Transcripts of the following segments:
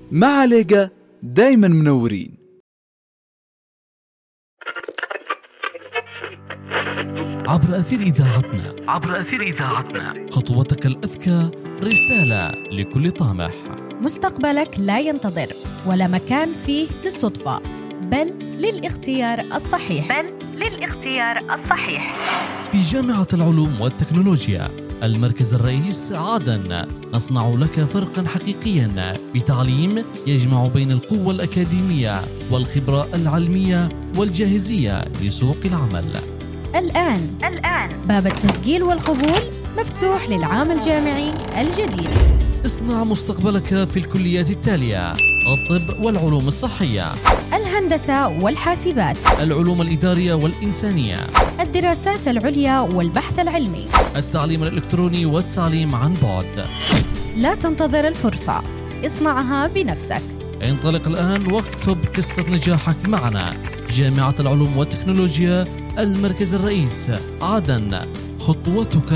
مع ليجا دايما منورين. عبر أثير إذاعتنا خطوتك الأذكى رسالة لكل طامح. مستقبلك لا ينتظر ولا مكان فيه للصدفة، بل للاختيار الصحيح. في جامعة العلوم والتكنولوجيا المركز الرئيس عدن نصنع لك فرقا حقيقيا بتعليم يجمع بين القوة الأكاديمية والخبرة العلمية والجاهزية لسوق العمل. الآن باب التسجيل والقبول مفتوح للعام الجامعي الجديد. اصنع مستقبلك في الكليات التالية: الطب والعلوم الصحية، الهندسة والحاسبات، العلوم الإدارية والإنسانية، الدراسات العليا والبحث العلمي، التعليم الإلكتروني والتعليم عن بعد. لا تنتظر الفرصة، اصنعها بنفسك. انطلق الآن واكتب قصة نجاحك معنا. جامعة العلوم والتكنولوجيا المركز الرئيس عدن، خطوتك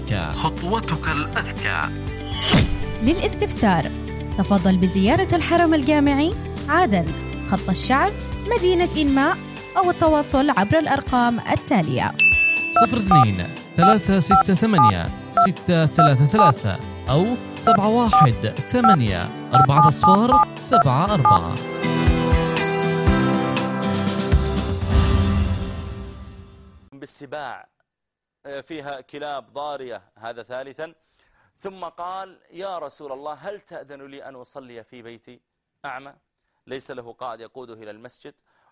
الأذكى. للاستفسار تفضل بزيارة الحرم الجامعي عدن، خط الشعب، مدينة إنماء، أو التواصل عبر الأرقام التالية: 02 368 633 أو 718 4074. بالسباع فيها كلاب ضارية، هذا ثالثا. ثم قال: يا رسول الله هل تأذن لي أن أصلي في بيتي؟ أعمى ليس له قائد يقوده إلى المسجد،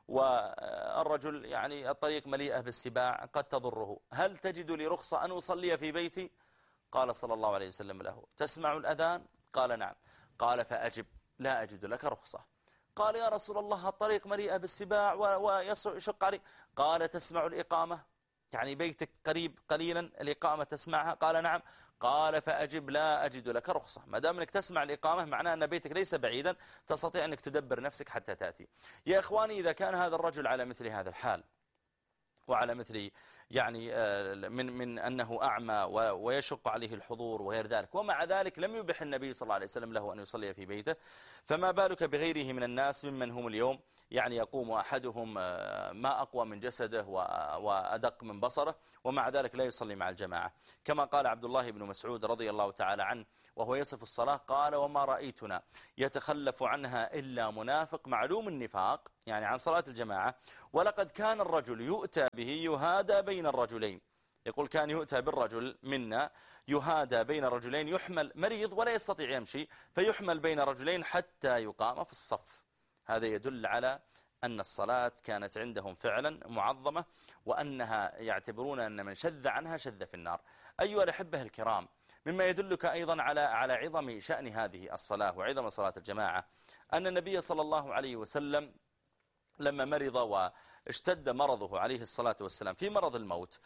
والرجل يعني الطريق مليئة بالسباع قد تضره، هل تجد لي رخصة أن أصلي في بيتي؟ قال صلى الله عليه وسلم له: تسمع الأذان؟ قال: نعم. قال: فأجب، لا أجد لك رخصة. قال: يا رسول الله الطريق مليئة بالسباع ويشق علي. قال: تسمع الإقامة؟ يعني بيتك قريب قليلا، الإقامة تسمعها؟ قال: نعم. قال: فأجب، لا أجد لك رخصة. ما دام أنك تسمع الإقامة معناه أن بيتك ليس بعيدا، تستطيع أنك تدبر نفسك حتى تأتي. يا إخواني، إذا كان هذا الرجل على مثل هذا الحال وعلى مثل يعني من أنه أعمى ويشق عليه الحضور وغير ذلك، ومع ذلك لم يبح النبي صلى الله عليه وسلم له أن يصلي في بيته، فما بالك بغيره من الناس ممن هم اليوم يعني يقوم أحدهم ما أقوى من جسده وأدق من بصره، ومع ذلك لا يصلي مع الجماعة. كما قال عبد الله بن مسعود رضي الله تعالى عنه وهو يصف الصلاة، قال: وما رأيتنا يتخلف عنها إلا منافق معلوم النفاق، يعني عن صلاة الجماعة. ولقد كان الرجل يؤتى به يهادى بين الرجلين، يقول كان يؤتى بالرجل منا يهادى بين رجلين، يحمل مريض ولا يستطيع يمشي فيحمل بين رجلين حتى يقام في الصف. هذا يدل على أن الصلاة كانت عندهم فعلا معظمة، وأنها يعتبرون أن من شذ عنها شذ في النار. أيها الأحبة الكرام، مما يدلك أيضا على عظم شأن هذه الصلاة وعظم صلاة الجماعة أن النبي صلى الله عليه وسلم لما مرض واشتد مرضه عليه الصلاة والسلام في مرض الموت،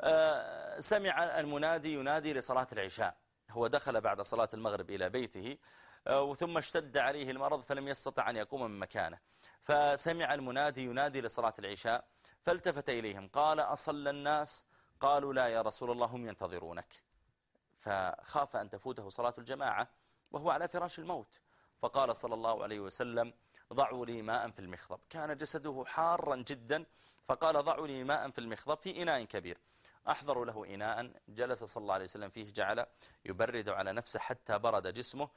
سمع المنادي ينادي لصلاة العشاء. هو دخل بعد صلاة المغرب إلى بيته ثم اشتد عليه المرض فلم يستطع أن يقوم من مكانه، فسمع المنادي ينادي لصلاة العشاء، فالتفت إليهم قال: أصلى الناس؟ قالوا: لا يا رسول الله، هم ينتظرونك. فخاف أن تفوته صلاة الجماعة وهو على فراش الموت، فقال صلى الله عليه وسلم: ضعوا لي ماء في المخضب. كان جسده حارا جدا، فقال: ضعوا لي ماء في المخضب في إناء كبير. أحضروا له إناء، جلس صلى الله عليه وسلم فيه، جعل يبرد على نفسه حتى برد جسمه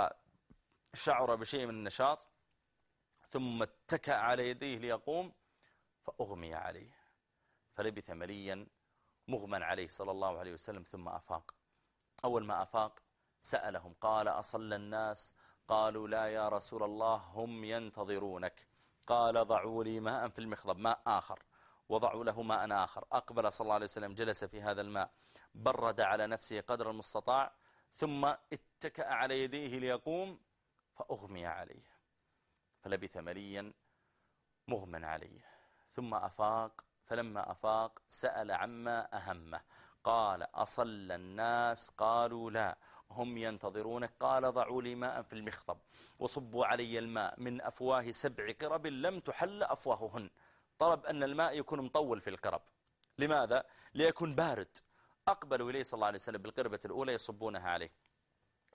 وشعر بشيء من النشاط، ثم اتكأ على يديه ليقوم فأغمي عليه، فلبث مليا مغمى عليه صلى الله عليه وسلم، ثم أفاق. أول ما أفاق سألهم قال: أصلى الناس؟ قالوا: لا يا رسول الله، هم ينتظرونك. قال: ضعوا لي ماء في المخضب، ماء آخر، وضعوا له ماء آخر. أقبل صلى الله عليه وسلم، جلس في هذا الماء، برد على نفسه قدر المستطاع، ثم اتكأ على يديه ليقوم فأغمي عليه، فلبث مليا مغمى عليه، ثم أفاق. فلما أفاق سأل عما أهمه، قال: أصلى الناس؟ قالوا: لا، هم ينتظرونك. قال: ضعوا لي ماء في المخضب وصبوا علي الماء من أفواه 7 قرب لم تحل أفواههن. طلب أن الماء يكون مطول في القرب. لماذا؟ ليكون بارد. أقبلوا إليه صلى الله عليه وسلم بالقربة الأولى يصبونها عليه،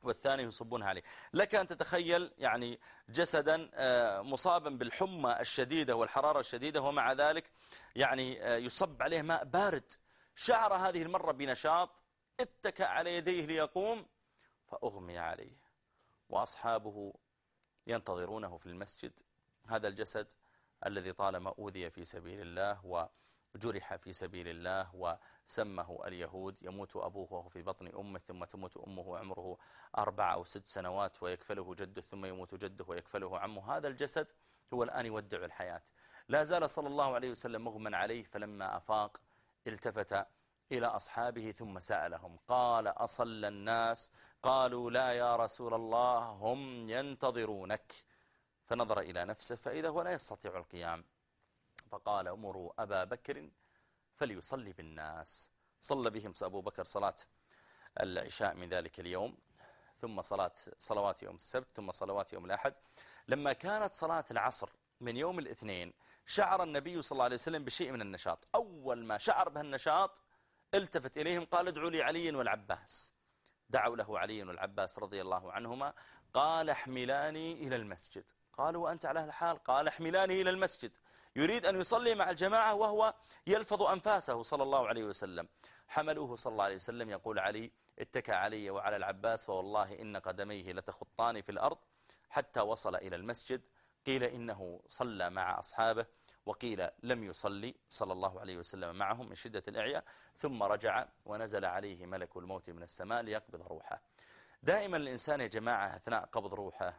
والثاني يصبونها عليه. لك أن تتخيل يعني جسدا مصابا بالحمى الشديدة والحرارة الشديدة، ومع ذلك يعني يصب عليه ماء بارد. شعر هذه المرة بنشاط، اتكأ على يديه ليقوم فأغمي عليه، وأصحابه ينتظرونه في المسجد. هذا الجسد الذي طالما أوذي في سبيل الله وجرح في سبيل الله وسمه اليهود، يموت أبوه وهو في بطن أمه، ثم تموت أمه وعمره 4 أو 6 سنوات، ويكفله جده، ثم يموت جده ويكفله عمه. هذا الجسد هو الآن يودع الحياة. لا زال صلى الله عليه وسلم مغمى عليه، فلما أفاق التفت إلى أصحابه ثم سألهم قال: أصلى الناس؟ قالوا: لا يا رسول الله، هم ينتظرونك. فنظر إلى نفسه فإذا هو لا يستطيع القيام، فقال: أمروا أبا بكر فليصلي بالناس. صلى بهم أبو بكر صلاة العشاء من ذلك اليوم، ثم صلوات يوم السبت، ثم صلوات يوم الأحد. لما كانت صلاة العصر من يوم الاثنين شعر النبي صلى الله عليه وسلم بشيء من النشاط. أول ما شعر بهالنشاط التفت إليهم قال: ادعوا لي علي والعباس. دعوا له علي والعباس رضي الله عنهما. قال: احملاني إلى المسجد. قالوا: وأنت على الحال؟ قال: احملاني إلى المسجد. يريد أن يصلي مع الجماعة وهو يلفظ أنفاسه صلى الله عليه وسلم. حملوه صلى الله عليه وسلم. يقول علي: اتكى علي وعلى العباس، فوالله إن قدميه لتخطان في الأرض حتى وصل إلى المسجد. قيل إنه صلى مع أصحابه، وقيل لم يصلي صلى الله عليه وسلم معهم من شدة الإعياء، ثم رجع ونزل عليه ملك الموت من السماء ليقبض روحه. دائما الإنسان يا جماعة أثناء قبض روحه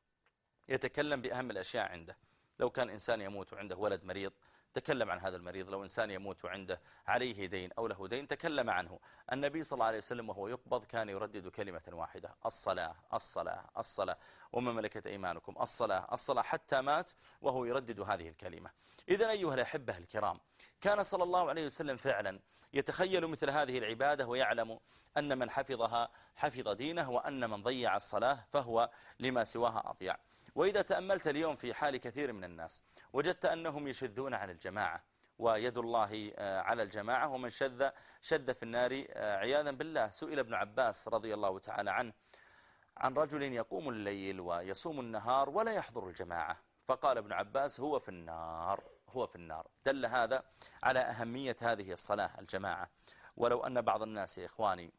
يتكلم بأهم الأشياء عنده. لو كان إنسان يموت وعنده ولد مريض تكلم عن هذا المريض، لو إنسان يموت وعنده عليه دين أو له دين تكلم عنه. النبي صلى الله عليه وسلم وهو يقبض كان يردد كلمة واحدة: الصلاة الصلاة الصلاة، وما ملكت أيمانكم، الصلاة الصلاة، حتى مات وهو يردد هذه الكلمة. إذن أيها الأحبة الكرام، كان صلى الله عليه وسلم فعلا يتخيل مثل هذه العبادة، ويعلم أن من حفظها حفظ دينه، وأن من ضيع الصلاة فهو لما سواها أضيع. وإذا تأملت اليوم في حال كثير من الناس وجدت أنهم يشذون عن الجماعة، ويد الله على الجماعة، ومن شذ في النار عياذا بالله. سئل ابن عباس رضي الله تعالى عنه عن رجل يقوم الليل ويصوم النهار ولا يحضر الجماعة، فقال ابن عباس: هو في النار، هو في النار. دل هذا على أهمية هذه الصلاة الجماعة. ولو أن بعض الناس يا إخواني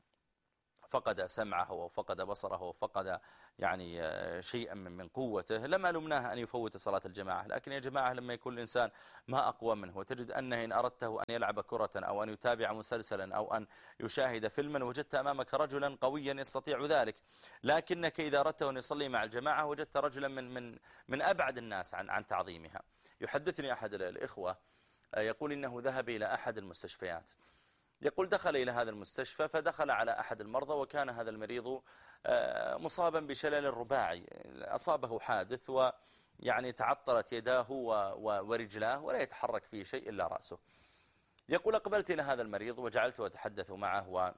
فقد سمعه وفقد بصره وفقد يعني شيئا من قوته لما لمناه أن يفوت صلاة الجماعة. لكن يا جماعة لما يكون الإنسان ما أقوى منه، وتجد أنه إن أردته أن يلعب كرة أو أن يتابع مسلسلا أو أن يشاهد فيلما وجدت أمامك رجلا قويا يستطيع ذلك، لكنك إذا أردته أن يصلي مع الجماعة وجدت رجلا من أبعد الناس عن تعظيمها. يحدثني أحد الإخوة يقول إنه ذهب إلى أحد المستشفيات، يقول دخل إلى هذا المستشفى فدخل على أحد المرضى، وكان هذا المريض مصابا بشلل رباعي، أصابه حادث ويعني تعطلت يداه ورجلاه ولا يتحرك فيه شيء إلا رأسه. يقول أقبلت إلى هذا المريض وجعلت أتحدث معه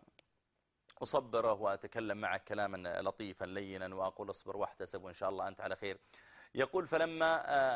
وأصبره وأتكلم معه كلاما لطيفا لينا وأقول: اصبر واحتسب وإن شاء الله أنت على خير. يقول فلما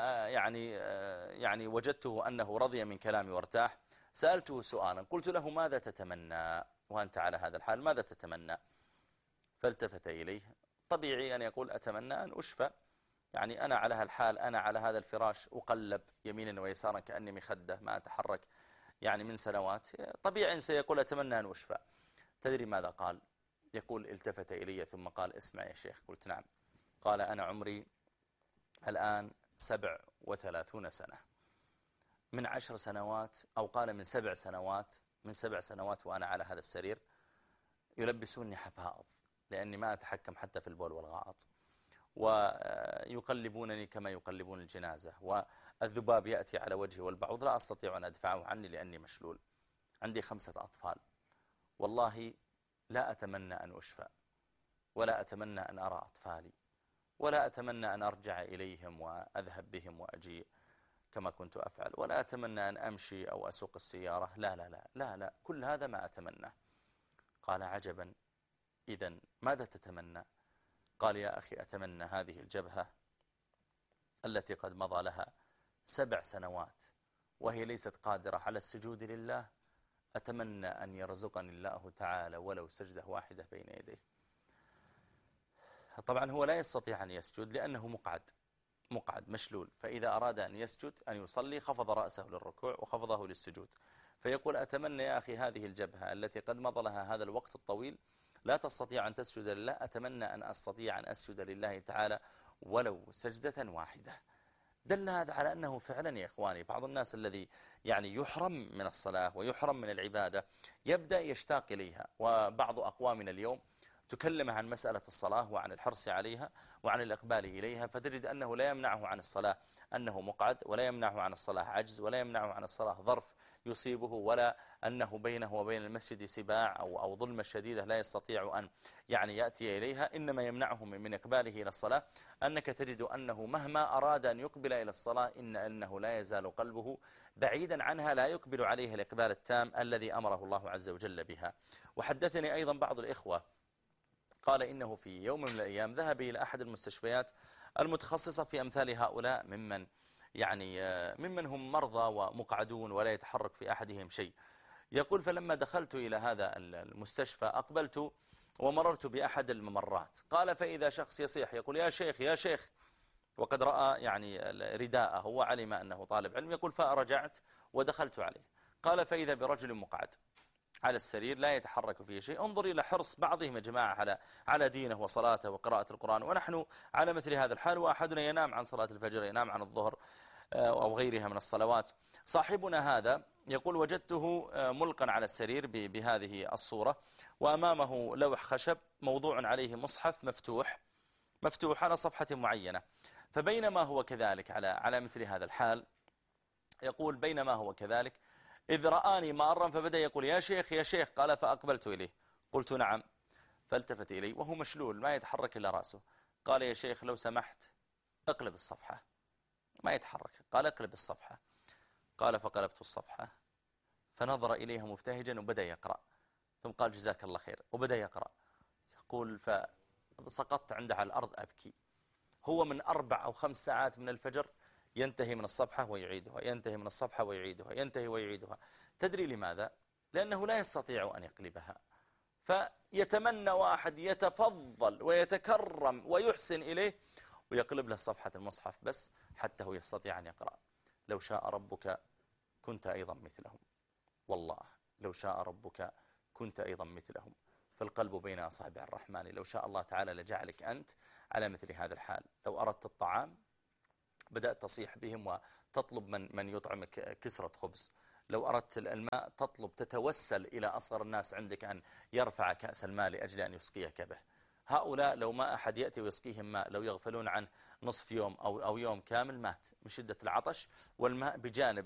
يعني وجدته أنه رضي من كلامي وارتاح سألته سؤالا، قلت له: ماذا تتمنى وأنت على هذا الحال؟ ماذا تتمنى؟ فالتفت إليه. طبيعي أن يقول: أتمنى أن أشفى، يعني أنا على هالحال، أنا على هذا الفراش أقلب يمينا ويسارا كأني مخدة ما أتحرك يعني من سنوات، طبيعي سيقول: أتمنى أن أشفى. تدري ماذا قال؟ يقول: التفت إلي ثم قال: اسمع يا شيخ. قلت: نعم. قال: أنا عمري الآن 37 سنة، من 10 سنوات أو قال من 7 سنوات، من 7 سنوات وأنا على هذا السرير يلبسوني حفاظ لأني ما أتحكم حتى في البول والغائط، ويقلبونني كما يقلبون الجنازة، والذباب يأتي على وجهي والبعوض لا أستطيع أن أدفعه عني لأني مشلول. عندي 5 أطفال، والله لا أتمنى أن أشفى، ولا أتمنى أن أرى أطفالي، ولا أتمنى أن أرجع إليهم وأذهب بهم وأجيء كما كنت أفعل، ولا أتمنى أن أمشي أو أسوق السيارة، لا لا لا لا لا، كل هذا ما أتمنى. قال: عجبا، إذن ماذا تتمنى؟ قال: يا أخي أتمنى هذه الجبهة التي قد مضى لها 7 سنوات وهي ليست قادرة على السجود لله، أتمنى أن يرزقني الله تعالى ولو سجدة واحدة بين يديه. طبعا هو لا يستطيع أن يسجد لأنه مقعد مشلول، فإذا أراد أن يسجد أن يصلي خفض رأسه للركوع وخفضه للسجود، فيقول أتمنى يا أخي هذه الجبهة التي قد مضى لها هذا الوقت الطويل لا تستطيع أن تسجد لله، أتمنى أن أستطيع أن أسجد لله تعالى ولو سجدة واحدة. دل هذا على أنه فعلا يا إخواني بعض الناس الذي يعني يحرم من الصلاة ويحرم من العبادة يبدأ يشتاق إليها. وبعض أقوامنا اليوم تكلم عن مسألة الصلاة وعن الحرص عليها وعن الإقبال إليها، فتجد أنه لا يمنعه عن الصلاة أنه مقعد، ولا يمنعه عن الصلاة عجز، ولا يمنعه عن الصلاة ظرف يصيبه، ولا أنه بينه وبين المسجد سباع أو ظلمة شديدة لا يستطيع أن يعني يأتي إليها. إنما يمنعه من إقباله إلى الصلاة أنك تجد أنه مهما أراد أن يقبل إلى الصلاة أنه لا يزال قلبه بعيدا عنها، لا يقبل عليه الإقبال التام الذي أمره الله عز وجل بها. وحدثني أيضا بعض الإخوة قال إنه في يوم من الأيام ذهب إلى أحد المستشفيات المتخصصة في أمثال هؤلاء ممن هم مرضى ومقعدون ولا يتحرك في أحدهم شيء. يقول فلما دخلت إلى هذا المستشفى أقبلت ومررت بأحد الممرات، قال فإذا شخص يصيح يقول يا شيخ يا شيخ، وقد رأى رداءه وعلم أنه طالب علم. يقول فرجعت ودخلت عليه، قال فإذا برجل مقعد على السرير لا يتحرك فيه شيء. انظر إلى حرص بعضهم يا جماعة على دينه وصلاته وقراءة القرآن، ونحن على مثل هذا الحال، وأحدنا ينام عن صلاة الفجر، ينام عن الظهر أو غيرها من الصلوات. صاحبنا هذا يقول وجدته ملقا على السرير بهذه الصورة، وأمامه لوح خشب موضوع عليه مصحف مفتوح على صفحة معينة. فبينما هو كذلك على مثل هذا الحال، يقول بينما هو كذلك إذ رآني مارا فبدأ يقول يا شيخ يا شيخ، قال فأقبلت إليه قلت نعم، فالتفت إلي وهو مشلول ما يتحرك إلا رأسه، قال يا شيخ لو سمحت اقلب الصفحة. ما يتحرك، قال اقلب الصفحة. قال فقلبت الصفحة فنظر إليها مبتهجا وبدأ يقرأ، ثم قال جزاك الله خير وبدأ يقرأ. يقول فسقطت عنده على الأرض أبكي. هو من 4 أو 5 ساعات من الفجر ينتهي من الصفحة ويعيدها، ينتهي من الصفحة ويعيدها، ينتهي ويعيدها. تدري لماذا؟ لأنه لا يستطيع أن يقلبها، فيتمنى واحد يتفضل ويتكرم ويحسن إليه ويقلب له صفحة المصحف بس حتى هو يستطيع أن يقرأ. لو شاء ربك كنت أيضا مثلهم، والله لو شاء ربك كنت أيضا مثلهم، فالقلب بين أصابع الرحمن. لو شاء الله تعالى لجعلك أنت على مثل هذا الحال. لو أردت الطعام بدأت تصيح بهم وتطلب من يطعمك كسرة خبز. لو أردت الماء تطلب تتوسل إلى أصغر الناس عندك أن يرفع كأس الماء لأجل أن يسقيك به. هؤلاء لو ما أحد يأتي ويسقيهم ماء، لو يغفلون عن نصف يوم أو يوم كامل، مات من شدة العطش، والماء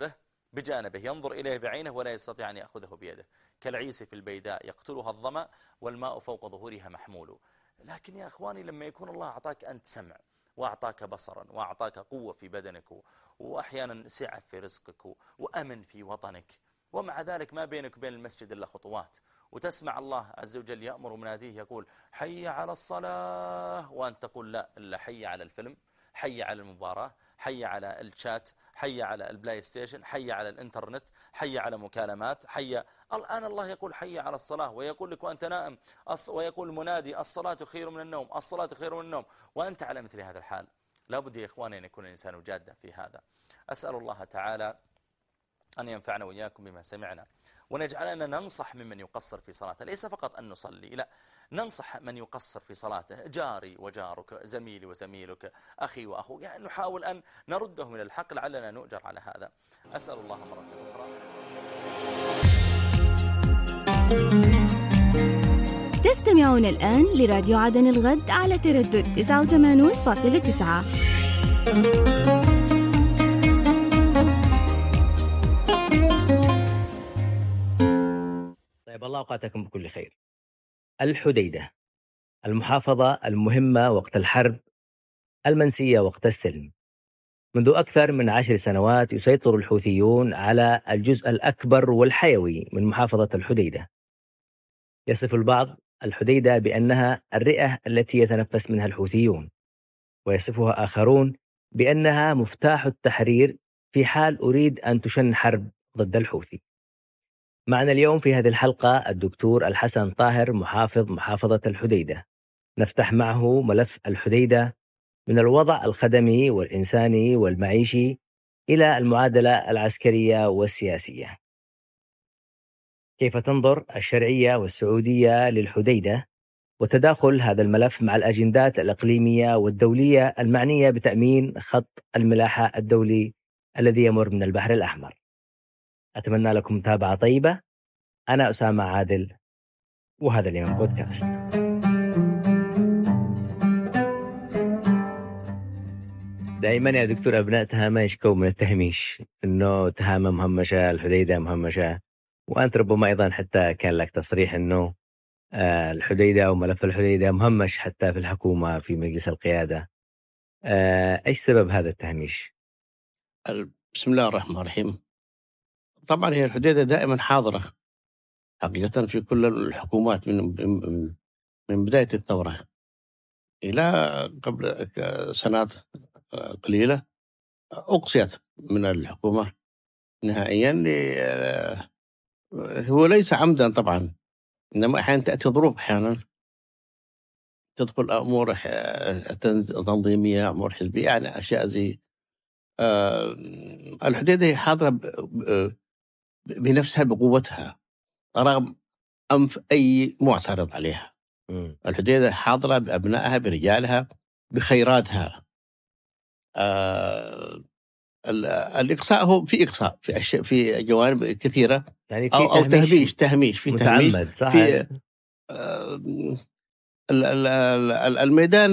بجانبه ينظر إليه بعينه ولا يستطيع أن يأخذه بيده، كالعيس في البيداء يقتلها الظمأ والماء فوق ظهورها محمول. لكن يا أخواني لما يكون الله أعطاك أنت سمع وأعطاك بصرا وأعطاك قوة في بدنك وأحيانا سعة في رزقك وأمن في وطنك، ومع ذلك ما بينك وبين المسجد إلا خطوات، وتسمع الله عز وجل يأمر مناديه يقول حي على الصلاة، وأن تقول لا إلا حي على الفيلم، حي على المباراة، حي على الشات، حي على البلاي ستيشن، حي على الانترنت، حي على مكالمات، الآن الله يقول حي على الصلاة، ويقول لك وأنت نائم، ويقول المنادي الصلاة خير من النوم، الصلاة خير من النوم، وأنت على مثل هذا الحال. لا بد يا إخواني أن يكون الإنسان جادا في هذا. أسأل الله تعالى أن ينفعنا وإياكم بما سمعنا، ونجعلنا ننصح ممن يقصر في صلاته، ليس فقط أن نصلي، لا، ننصح من يقصر في صلاته، جاري وجارك، زميلي وزميلك، أخي وأخوك، يعني نحاول أن نرده من الحق لعلنا نؤجر على هذا. أسأل الله مرة أخرى. تستمعون الآن لراديو عدن الغد على تردد 89.9. طيب الله أوقاتكم بكل خير. الحديدة، المحافظة المهمة وقت الحرب، المنسية وقت السلم. منذ أكثر من 10 سنوات يسيطر الحوثيون على الجزء الأكبر والحيوي من محافظة الحديدة. يصف البعض الحديدة بأنها الرئة التي يتنفس منها الحوثيون، ويصفها آخرون بأنها مفتاح التحرير في حال أريد أن تشن حرب ضد الحوثي. معنا اليوم في هذه الحلقة الدكتور الحسن طاهر، محافظ محافظة الحديدة. نفتح معه ملف الحديدة من الوضع الخدمي والإنساني والمعيشي إلى المعادلة العسكرية والسياسية. كيف تنظر الشرعية والسعودية للحديدة وتداخل هذا الملف مع الأجندات الإقليمية والدولية المعنية بتأمين خط الملاحة الدولي الذي يمر من البحر الأحمر؟ أتمنى لكم متابعة طيبة. أنا أسامة عادل، وهذا اليوم بودكاست. دائما يا دكتور أبناء تهامة يشكوا من التهميش، إنه تهامة مهمشة، الحديدة مهمشة، وأنت ربما أيضا حتى كان لك تصريح إنه الحديدة وملف الحديدة مهمش حتى في الحكومة في مجلس القيادة. إيش سبب هذا التهميش؟ بسم الله الرحمن الرحيم. طبعا هي الحديدة دائما حاضرة حقيقة في كل الحكومات من بداية الثورة إلى قبل سنوات قليلة أقصيت من الحكومة نهائيا. هو ليس عمدا طبعا، إنما أحيانا تأتي ظروف، أحيانا تدخل أمور تنظيمية، أمور حزبية، يعني أشياء زي الحديدة هي حاضرة بنفسها بقوتها رغم أنف أي معترض عليها. الحديدة حاضرة بأبنائها، برجالها، بخيراتها. الإقصاء هو في إقصاء في أشياء، في جوانب كثيرة، يعني أو تهميش في متعمد، صح؟ في الميدان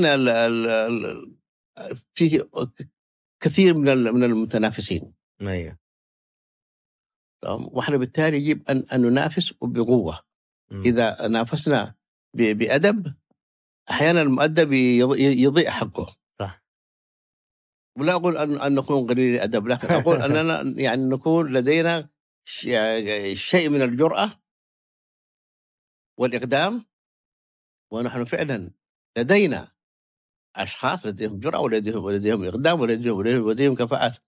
فيه كثير من المتنافسين. أيوة. وإحنا بالتالي يجب أن ننافس بقوة. إذا نافسنا بأدب أحيانا المؤدب يضيع حقه. صح. ولا أقول أن نكون قليل الأدب، لكن أقول أننا يعني نكون لدينا شيء من الجرأة والإقدام، ونحن فعلا لدينا أشخاص لديهم جرأة ولديهم إقدام ولديهم كفاءات.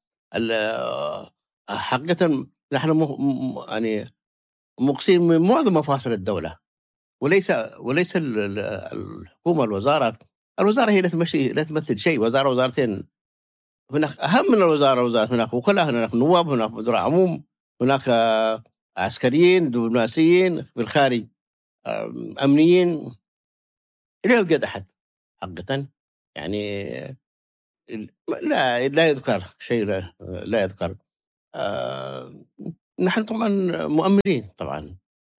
حقيقة نحن يعني مقصين من معظم مفاصل الدولة، وليس الحكومة. الوزارة هي لا تمثل شيء. وزارتين، هناك أهم من الوزارة، هناك وكلاء، هناك نواب، هناك وزراء عموم، هناك عسكريين، دبلوماسيين في الخارج، أمنيين، لا يوجد أحد حقيقة. يعني لا يذكر شيء، لا يذكر. نحن طبعا مؤملين طبعا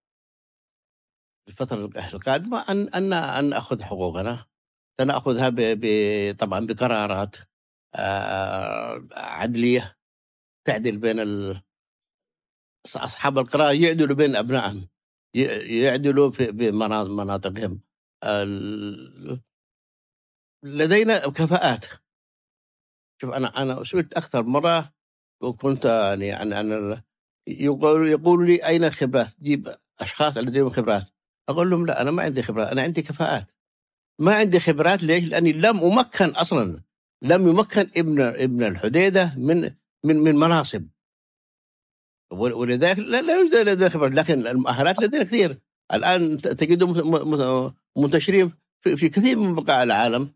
الفترة القادمة أن نأخذ حقوقنا، سنأخذها طبعا بقرارات عدلية تعدل بين أصحاب القرار، يعدلوا بين أبنائهم، يعدلوا بمناطقهم. لدينا كفاءات. شوف، أنا سئلت أكثر مرة، وكنت يعني أنا يقول لي أين الخبرات؟ جيب أشخاص لديهم خبرات. أقول لهم لا، أنا ما عندي خبرات، أنا عندي كفاءات. ما عندي خبرات ليش؟ لأني لم أمكن أصلا، لم يمكن ابن الحديدة من مناصب، ولذلك لا يوجد لدينا خبرات، لكن المؤهلات لدينا كثير. الآن تجدهم منتشرين في كثير من بقاع العالم،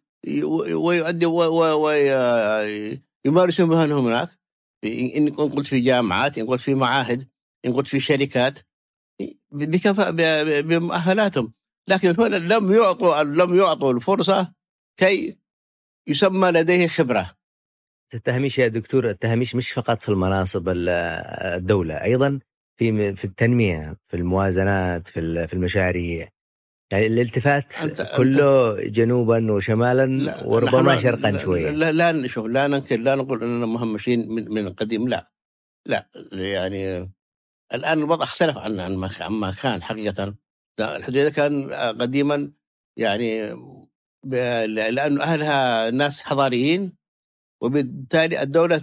ويمارسون مهنهم هناك، إن قلت في جامعات، إن قلت في معاهد، إن قلت في شركات، بمؤهلاتهم. لكن هنا لم يعطوا الفرصة كي يسمى لديه خبرة. التهميش يا دكتور، التهميش مش فقط في المناصب الدولة، أيضا في التنمية، في الموازنات، في المشاريع. يعني الالتفات كله جنوبا وشمالا وربما شرقا شوية. لا نشوف، لا ننكر، لا نقول أننا مهمشين من القديم، لا. يعني الآن الوضع اختلف عما كان حقيقة. الحديدة كان قديما يعني لأن أهلها ناس حضاريين، وبالتالي الدولة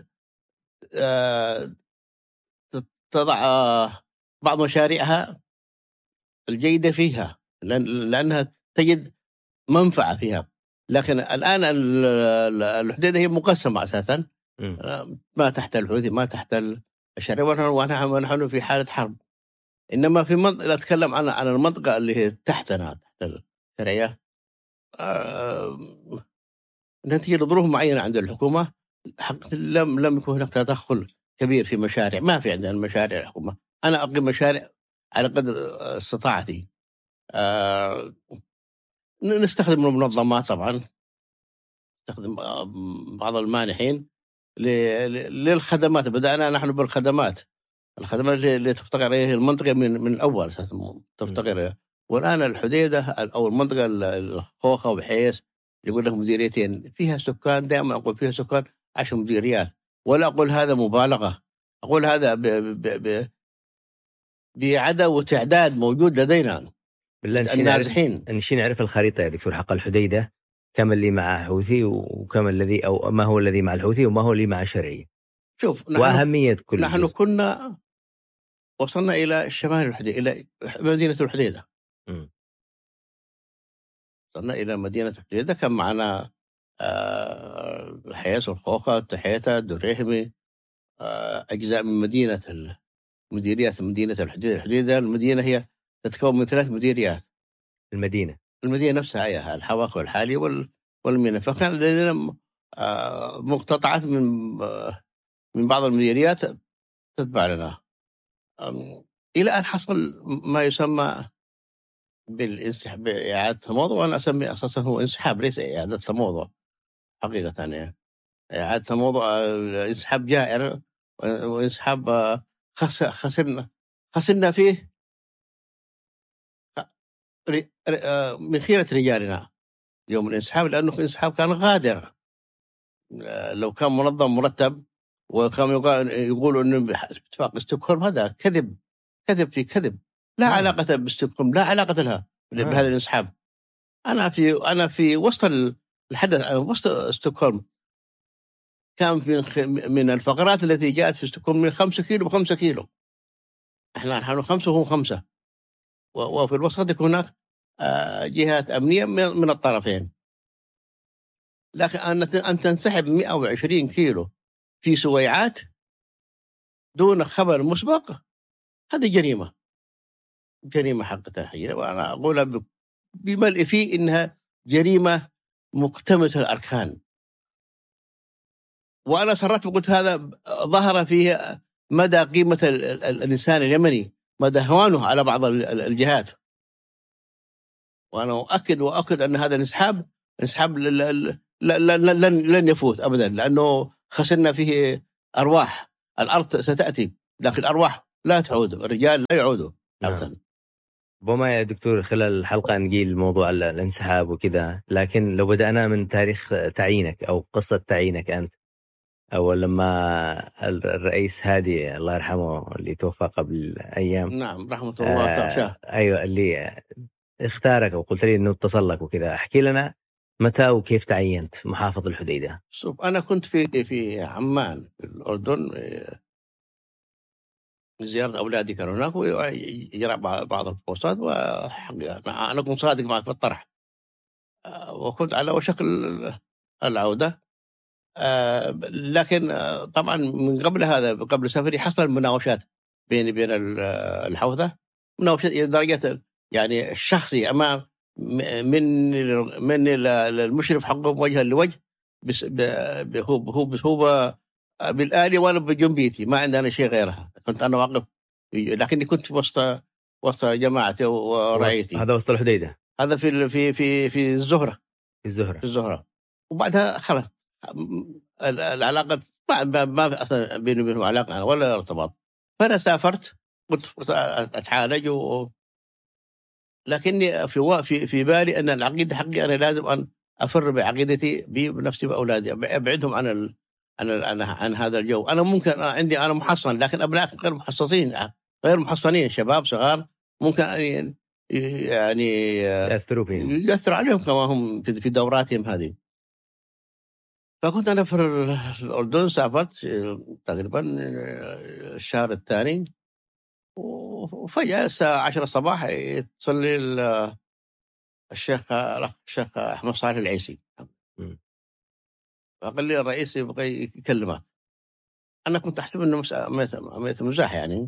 تضع بعض مشاريعها الجيدة فيها لأنها تجد منفعة فيها. لكن الآن الحديدة هي مقسمة أساسا، ما تحت الحوثي، ما تحت الشرعية، ونحن في حالة حرب. إنما في منطقة، أتكلم عن المنطقة اللي هي تحتنا، تحت الشرعية، نتيجة لظروف معينة عند الحكومة حقيقة لم يكن هناك تدخل كبير في مشاريع. ما في عندنا مشاريع الحكومة. أنا أقيم مشاريع على قدر استطاعتي. نستخدم المنظمات طبعا، نستخدم بعض المانحين للخدمات. بدأنا نحن بالخدمات، الخدمات اللي تفتقر إليها المنطقة من أول تفتقر. والآن الحديدة أو المنطقة الخوخة وبحيث يقول لك مديريتين فيها سكان، دائما أقول فيها سكان 10 مديريات، ولا أقول هذا مبالغة، أقول هذا بعدد وتعداد موجود لدينا النازحين. نشي نعرف الخريطة يا دكتور حق الحديدة، كم اللي مع حوثي وكم الذي أو ما هو الذي مع الحوثي وما هو اللي مع الشرعي. شوف وأهمية كل نحن جزء. كنا وصلنا إلى شمال الحديدة، إلى مدينة الحديدة. وصلنا إلى مدينة الحديدة، كان معنا الحياس والخوخة، التحيتة، الدريهمي، أجزاء من مديريات مدينة الحديدة. المدينة هي تتكون من 3 مديريات. المدينة نفسها هي الحواك والحالي والمينا. فكان لدينا مقتطعات من بعض المديريات تتبع لنا، إلى أن حصل ما يسمى بالانسحاب، بإعادة تموضع. وأنا أسمي أساسا هو انسحاب ليس إعادة تموضع حقيقة. يعني إعادة تموضع انسحاب جائر، وانسحاب خسرنا فيه من خيرة رجالنا يوم الانسحاب، لأنه الانسحاب كان غادر. لو كان منظم مرتب وكانوا يقولوا أنه اتفاق ستوكهولم، هذا كذب في كذب، لا علاقة بستوكهولم، لا علاقة لها بهذا الانسحاب. أنا في وسط الحدث، وسط ستوكهولم، كان من الفقرات التي جاءت في ستوكهولم من 5 كيلو ب5 كيلو. نحن 5 وهم 5، وفي الوسط يكون هناك جهات أمنية من الطرفين. لكن أن تنسحب 120 كيلو في سويعات دون خبر مسبق، هذه جريمة حقا حقيقة. وأنا أقولها بملء فيه إنها جريمة مكتملة الأركان. وأنا صرت وقلت هذا ظهر فيه مدى قيمة الإنسان اليمني، مدى هوانه على بعض الجهات. وأنا أؤكد أن هذا الانسحاب لن يفوت أبدا، لأنه خسرنا فيه أرواح. الأرض ستأتي لكن الأرواح لا تعود، الرجال لا يعودوا. وما يا دكتور خلال الحلقة نقيل موضوع الانسحاب وكذا، لكن لو بدأنا من تاريخ تعيينك أو قصة تعيينك أنت، أو لما الرئيس هادي الله يرحمه اللي توفى قبل أيام، نعم رحمة الله أيوة، اللي اختارك وقلت لي إنه اتصل لك وكذا، احكي لنا متى وكيف تعينت محافظ الحديدة. شوف، أنا كنت في عمان في الأردن، زيارة أولادي كانوا هناك، ويجرى بعض البوستات، وأنا كنت صادق معك في الطرح، وكنت على وشك العودة. لكن طبعا من قبل هذا، قبل سفري، حصل مناوشات بين الحوثة، مناوشات إلى درجة يعني الشخصي أمام من المشرف حقهم وجها لوجه، هو بالآلي وأنا بجنبيتي، ما عندنا شيء غيرها. كنت أنا واقف، لكني كنت وسط جماعتي ورعيتي. هذا وسط الحديدة، هذا في الزهرة. في الزهرة. وبعدها خلص العلاقة ما أصلا بيني وبينه علاقة ولا ارتباط. فأنا سافرت، قلت أتعالج لكني في بالي أن العقيدة حقي أنا لازم أن أفر بعقيدتي بنفسي وأولادي، أبعدهم عن هذا الجو. أنا ممكن أنا محصن، لكن أبناء غير محصنين، شباب صغار، ممكن يعني يأثروا عليهم كما هم في دوراتهم هذه. فكنت أنا في الأردن، سافرت تقريبا الشهر الثاني، وفجأة الساعة 10 الصباح يتصل لي الشيخ أحمد صالح العيسي، فقال لي الرئيس يبغى يكلمك. أنا كنت أحسب إنه مزاح يعني.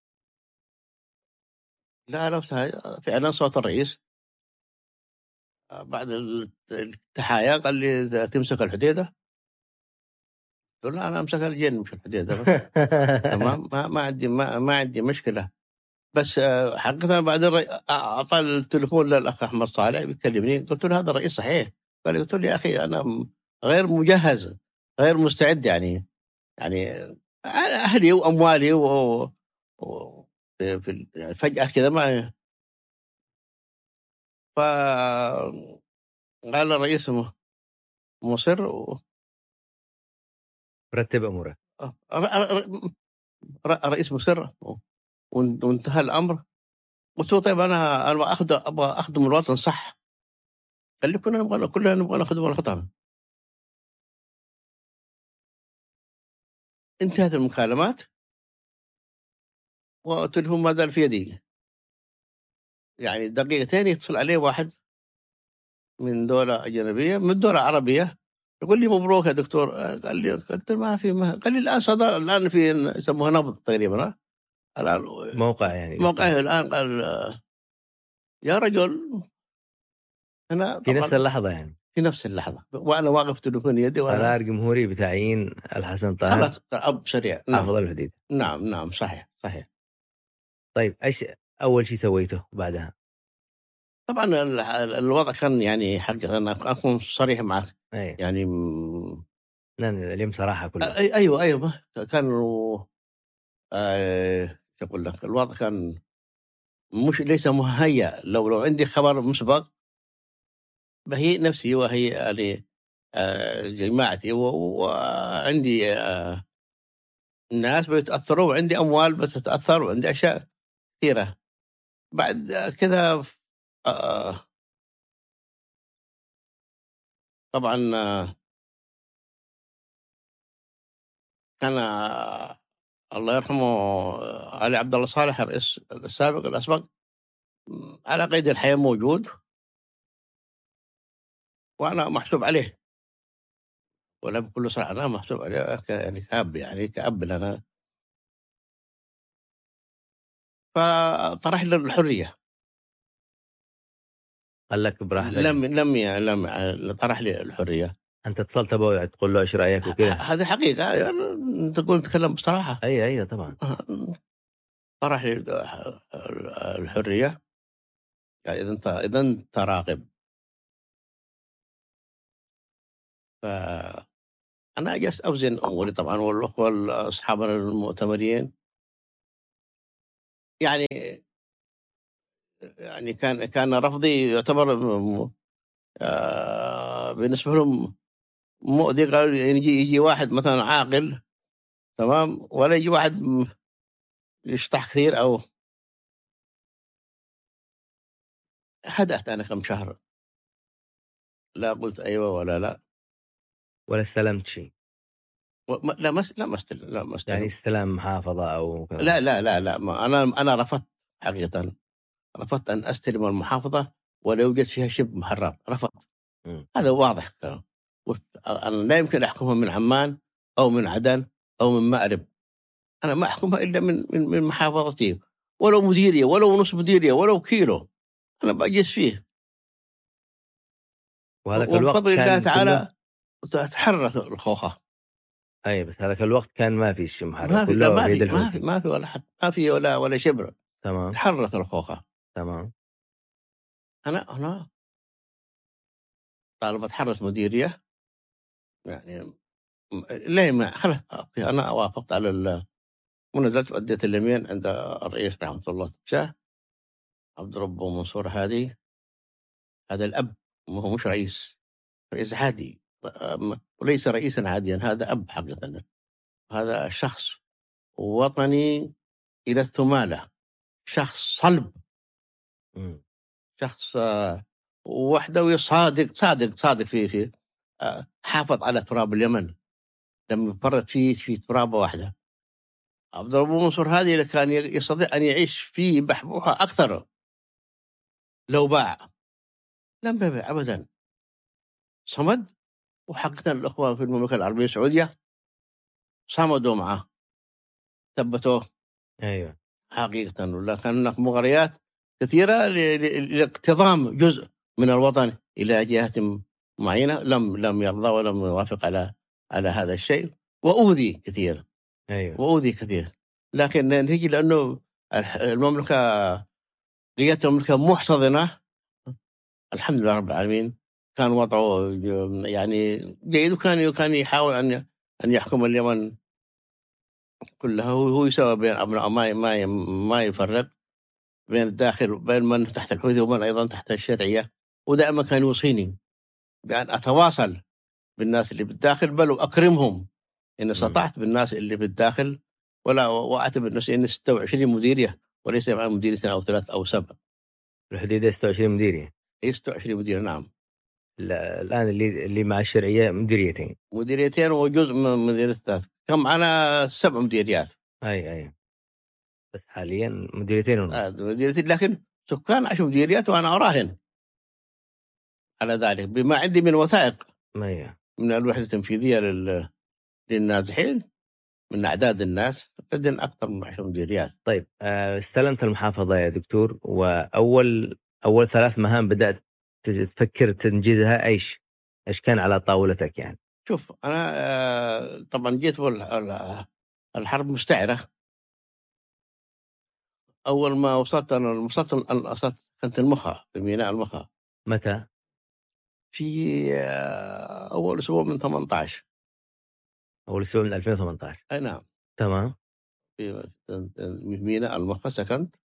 لا فعلا صوت الرئيس. بعد التحايا قال لي تمسك الحديدة. قلت له أنا أمسك الجن مش الحديدة بس. تمام، ما عندي مشكلة. بس حقيقة بعدين أعطى التليفون للأخ أحمد صالح بيكلمني. قلت له هذا الرئيس صحيح. قلت له يا أخي أنا غير مجهز، غير مستعد، يعني أهلي وأموالي يعني فجأة كذا ما. فقال الرئيس مصر رتب أموره. رئيس مصر وانتهى الأمر. قلت له طيب أنا أبغى أخدم الوطن صح. قال لي كلنا نبغى نخدم الوطن. انتهت المكالمات والتليفون ما زال في يدي. يعني دقيقتين يتصل عليه واحد من دولة أجنبية، من دولة عربية، يقول لي مبروك يا دكتور. قال لي قلت ما قال لي الآن صدر، الآن في يسموها نبض تقريبا. الآن موقعه الآن. قال يا رجل أنا في نفس اللحظة، يعني في نفس اللحظة وأنا واقف تليفون يدي قرار جمهوري بتعيين الحسن طاهر خلاص أب سريع. حافظ الحديدة. نعم صحيح. طيب إيش أول شيء سويته بعدها؟ طبعا الوضع كان يعني حقيقة أنا أكون صريح معك. أيه. يعني اليوم صراحة كلها. أيوة كانوا أقول لك الوضع كان مش ليس مهيأ. لو عندي خبر مسبق بهيئ نفسي وهي يعني جماعتي وعندي الناس بيتأثروا، وعندي أموال بس تتأثر، وعندي أشياء كثيرة. بعد كذا طبعا كان الله يرحمه علي عبد الله صالح الرئيس السابق الأسبق على قيد الحياة موجود، وأنا محسوب عليه، ولا بكل صراحة أنا محسوب عليه يعني كأب، يعني كأب لنا. فطرح لي الحرية. قال لك براحة. لم طرح لي الحرية. أنت اتصلت به تقول له إيش رأيك وكذا؟ هذه حقيقة، يعني أنت تقول تتكلم بصراحة. أيوة طبعا. طرح لي الحرية. يعني إذا أنت راغب. فأنا جلست أوزن أموري طبعا، والأخوة أصحابنا المؤتمرين يعني كان رفضي يعتبر بالنسبة لهم مؤذي. قالوا يجي واحد مثلا عاقل، تمام، ولا يجي واحد يشطح كثير. أو هدأت أنا كم شهر، لا قلت أيوة ولا لا، ولا استلمت شيء. لا استلم. يعني استلام محافظة أو كذا. لا ما أنا رفضت حقيقة. رفضت أن أستلم المحافظة ولا يوجد فيها شبه محرر. رفضت. هذا واضح. أنا لا يمكن أحكمها من عمان أو من عدن أو من مأرب. أنا ما أحكمها إلا من محافظتي، ولو مديرية ولو نص مديرية ولو كيلو أنا بأجلس فيه. وهذاك الوقت بفضل الله تعالى تحررت الخوخة. أي بس هذاك الوقت كان ما في شيء محرر، ما في ولا حد، ما في ولا شبر. تمام. تحررت الخوخة. تمام. أنا طالما تحررت مديرية، يعني لا ما خلاص أنا وافقت على ونزلت وأديت اليمين عند الرئيس رحمة الله شاه عبد ربه منصور. هذا الأب، هو مش رئيس عادي، وليس رئيسا عاديا، هذا أب حقيقة. هذا شخص وطني إلى الثمالة، شخص صلب، شخص وحدوي صادق في حافظ على تراب اليمن لم يفرط في ترابة واحدة. عبد الرب منصور هذه كان يستطيع أن يعيش في بحبوحة أكثر لو باع، لم يبيع أبدا. صمد. وحقيقة الأخوة في المملكة العربية السعودية صمدوا معه، ثبتوه. أيوة حقيقة. ولا كان هناك مغريات كثيرة لاقتضام جزء من الوطن إلى جهة معينة لم يرضى ولم يوافق على هذا الشيء، وأوذي كثير. أيوة. وأوذي كثير. لكن نتيجة لأنه المملكة قيادة المملكة محتضنة، الحمد لله رب العالمين، كان وضعه يعني جيد، وكان يحاول أن يحكم اليمن كلها. هو يسوى بين أبناء، ما يفرق بين الداخل، بين من تحت الحوثي ومن أيضا تحت الشرعية. ودائما كان يوصيني بأن أتواصل بالناس اللي بالداخل، بل وأكرمهم إن استطعت بالناس اللي بالداخل، ولا وأعتبر نفسي إن 26 مديرية وليس مع مديرية أو 3 أو 7. الحديدة 26 مديرية. 26 مديرية، نعم. الآن اللي مع الشرعية مديريتين وجزء من مديرية 3. كم معنا 7 مديريات. أي بس حاليا 2.5 مديرية. مديريتين، لكن سكان 10 مديريات، وأنا أراهن على ذلك بما عندي من وثائق من الوحدة التنفيذية للنازحين من أعداد الناس، لدينا أكثر من 10 مديريات. طيب، استلمت المحافظة يا دكتور، وأول 3 مهام بدأت تفكر تنجزها، إيش كان على طاولتك يعني؟ شوف، أنا طبعا جيت الحرب مستعرة. أول ما وصلت كنت المخا، في ميناء المخا. متى؟ في أول أسبوع من 18. أول أسبوع من 2018. أي نعم. تمام. في ميناء المخا سكنت،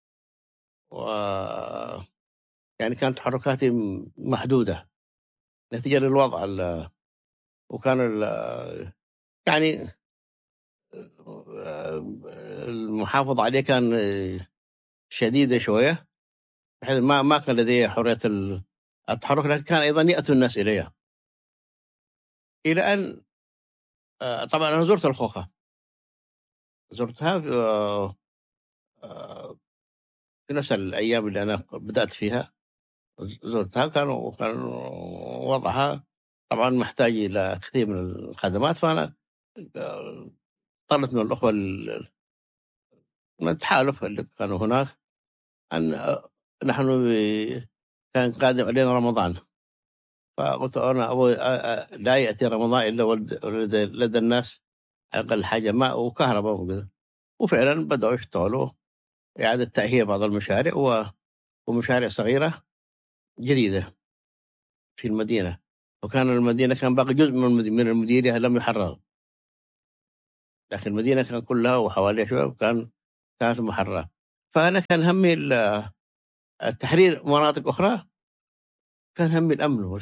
يعني كانت تحركاتي محدودة نتيجة للوضع وكان يعني المحافظة عليه كان شديدة شوية، بحيث ما كان لدي حرية التحرك، لكن كان أيضا يأتي الناس إليها. إلى أن طبعا أنا زرت الخوخة، زرتها في نفس الأيام اللي أنا بدأت فيها. زرتها، كان وضعها طبعا محتاج إلى كثير من الخدمات. فأنا طلبت من الأخوة من التحالف اللي كانوا هناك أن نحن كان قادم علينا رمضان، فقلت أنا لا يأتي رمضان إلا لدى الناس أقل حاجة ماء وكهرباء وكذا. وفعلا بدأوا يشتغلوا إعادة تأهيل بعض المشاريع ومشاريع صغيرة جديدة في المدينة. وكان المدينة كان باقي جزء من المديرية لم يحرر، لكن المدينة كان كلها وحواليها شوية كانت محررة. فأنا كان همي التحرير مناطق أخرى، كان همي الأمن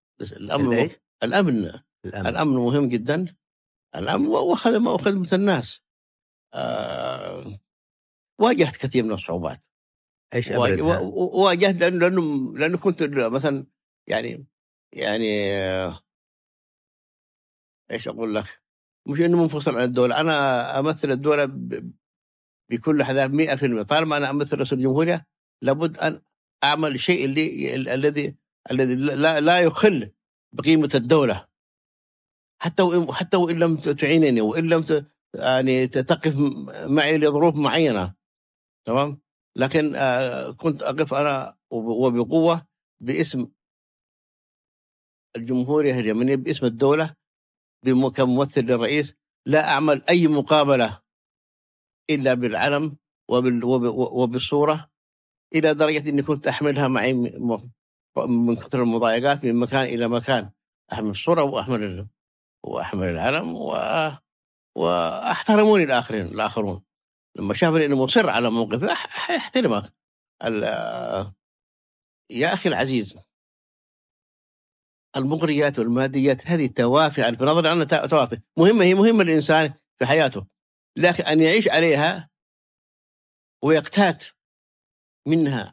الأمن مهم جدا. الأمن وخدمة الناس. واجهت كثير من الصعوبات. ايش ابرزها؟ واجهت لانه كنت مثلا يعني ايش اقول لك، مش انه منفصل عن الدوله. انا امثل الدوله بكل حذاء 100%. طالما انا امثل رئيس الجمهوريه لابد ان اعمل الشيء الذي لا يخل بقيمه الدوله، حتى وان لم تعينني، وان لم يعني تقف معي لظروف معينه. تمام. لكن كنت أقف أنا وبقوة باسم الجمهورية اليمنية، باسم الدولة، كممثل للرئيس. لا أعمل أي مقابلة إلا بالعلم وبالصورة، إلى درجة أني كنت أحملها معي من كثر المضايقات، من مكان إلى مكان أحمل الصورة وأحمل العلم وأحترموني الآخرون. لما شافني أنه مصر على موقفي احترمك. يا أخي العزيز، المغريات والماديات هذه توافه، في نظري أنا توافه مهمة، هي مهمة للإنسان في حياته، لكن أن يعيش عليها ويقتات منها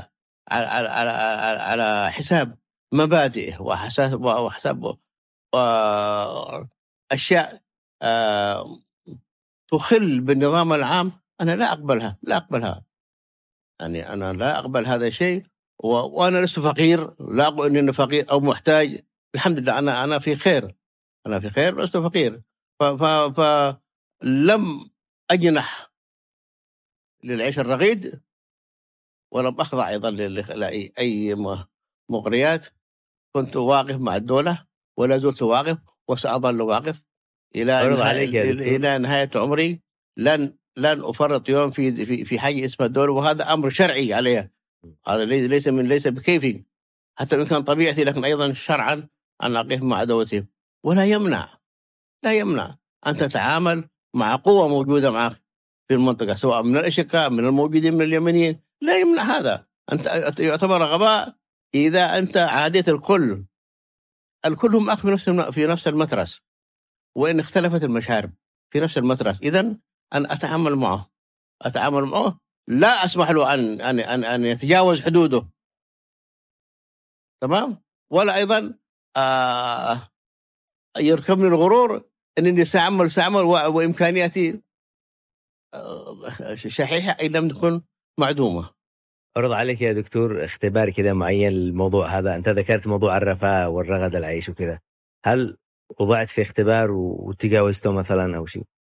على حساب مبادئه وحساب أشياء تخل بالنظام العام، أنا لا أقبلها. يعني أنا لا أقبل هذا الشيء. وأنا لست فقير، لا أقول أني فقير أو محتاج. الحمد لله أنا في خير، لست فقير. فلم أجنح للعيش الرغيد، ولم أخضع أيضا لأي مغريات. كنت واقف مع الدولة ولا زلت واقف وسأظل واقف إلى نهاية عمري. لن أفرط يوم في حاجة اسمها الدولة، وهذا أمر شرعي عليها. هذا ليس بكيفي، حتى إن كان طبيعتي، لكن أيضا شرعا أن أقف مع دولتي. ولا يمنع أن تتعامل مع قوة موجودة معك في المنطقة، سواء من الأشقاء من الموجودين من اليمنيين، لا يمنع هذا. أنت يعتبر غباء إذا أنت عاديت الكل هم أخ في نفس المترس، وإن اختلفت المشارب في نفس المترس، إذن أن أتعامل معه، لا أسمح له أن يتجاوز حدوده، تمام؟ ولا أيضا يركبني الغرور أنني سأعمل وإمكانياتي شحيحة إن لم تكن معدومة. أرد عليك يا دكتور اختبار كذا معين للموضوع هذا. أنت ذكرت موضوع الرفاه والرغد العيش وكذا، هل وضعت في اختبار وتجاوزته مثلا أو شيء؟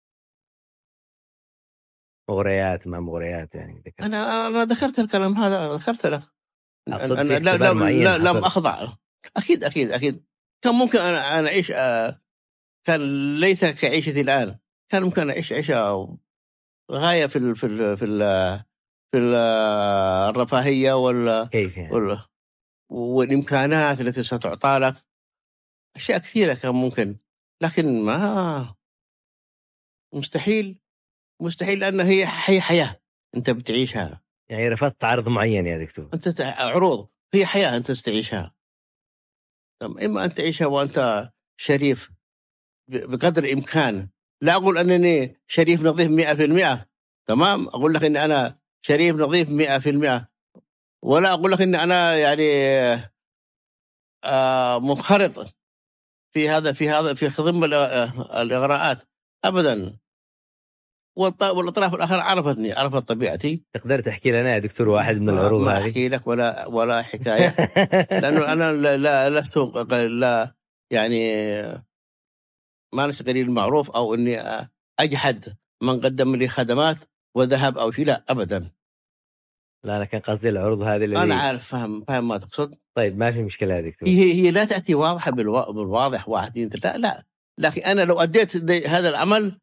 مغريات ما مغريات يعني ذكرت. أنا ذكرت الكلام هذا، ذكرت لك. أنا لا لم أخضع. أكيد كان ممكن أنا أعيش، كان ليس كعيشتي الآن، كان ممكن أعيش عيشة غاية في الرفاهية كيف يعني؟ والإمكانات التي ستعطى لك، أشياء كثيرة كان ممكن، لكن ما مستحيل لأن هي حياة أنت بتعيشها. يعني رفضت عرض معين يا دكتور؟ أنت عروض، هي حياة أنت تعيشها. إما أن تعيشها وأنت شريف بقدر الإمكان. لا أقول أنني شريف نظيف 100%، تمام؟ أقول لك أن أنا شريف نظيف 100%، ولا أقول لك أن أنا يعني منخرط في خضم الإغراءات أبدا. والأطراف الآخر عرفت طبيعتي. تقدر تحكي لنا يا دكتور واحد من العروض هذه؟ ما أحكي لك ولا حكاية لأنه أنا لا يعني ما نشتغل المعروف أو إني أجحد من قدم لي خدمات وذهب أو شيء، لا أبدا. لا أنا كان قصدي العروض هذه اللي أنا عارف فاهم ما تقصد. طيب ما في مشكلة يا دكتور. هي لا تأتي واضحة بالواضح 1 2 3، لا. لكن أنا لو أديت هذا العمل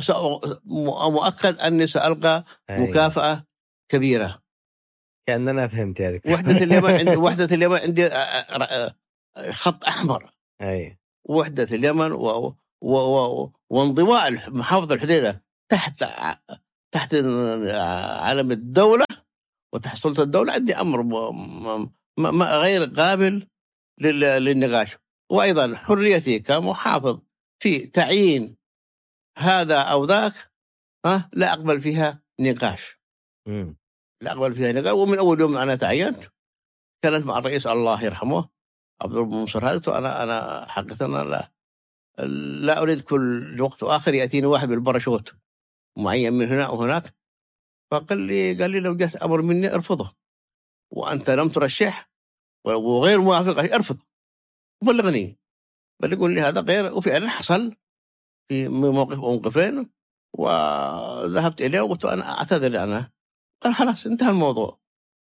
مؤكد أني سألقى مكافأة كبيرة. كأننا فهمت يا دكتور. وحدة اليمن عندي خط أحمر. وحدة اليمن وانضواء محافظة الحديدة تحت علم الدولة وتحت سلطة الدولة، عندي أمر غير قابل للنقاش. وأيضا حريتي كمحافظ في تعيين هذا أو ذاك لا أقبل فيها نقاش. لا أقبل فيها نقاش. ومن أول يوم أنا تعينت كانت مع الرئيس الله يرحمه عبد الرب منصور هذا، أنا حقيقة لا أريد كل وقت وآخر يأتيني واحد بالباراشوت معين من هنا وهناك، فقال لي لو جاء أمر مني أرفضه، وأنت لم ترشح وغير موافق أرفض، بلغني يقول لي هذا غير. وفعلا حصل في موقفين، وذهبت إليه وقلت أنا أعتذر عنه. قال خلاص انتهى الموضوع،